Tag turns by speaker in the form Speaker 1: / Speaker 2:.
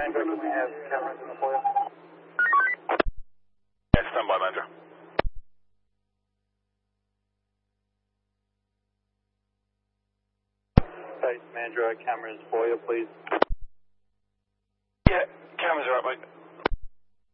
Speaker 1: Manager, can we have cameras in the foyer?
Speaker 2: Yeah, stand by, Manager.
Speaker 1: Site Manager, cameras foyer, please.
Speaker 2: Yeah, cameras are up, mate.